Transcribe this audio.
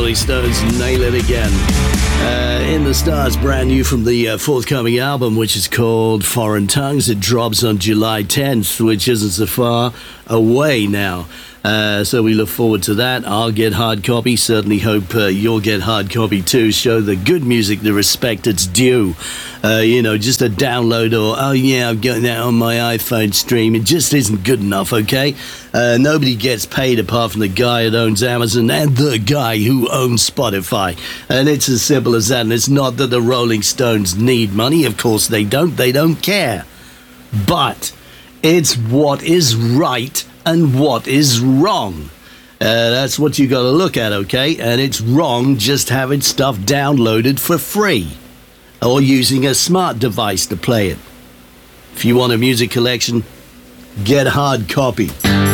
Rolling Stones nail it again. In the Stars, brand new from the forthcoming album, which is called Foreign Tongues. It drops on July 10th, which isn't so far away now. So we look forward to that. I'll get hard copy. Certainly hope you'll get hard copy too. Show the good music the respect it's due. Just a download or, oh yeah, I've got that on my iPhone stream. It just isn't good enough, okay? Nobody gets paid apart from the guy that owns Amazon and the guy who owns Spotify. And it's as simple as that. And it's not that the Rolling Stones need money. Of course they don't. They don't care. But it's what is right and what is wrong. That's what you got to look at, okay? And it's wrong just having stuff downloaded for free or using a smart device to play it. If you want a music collection, get hard copy.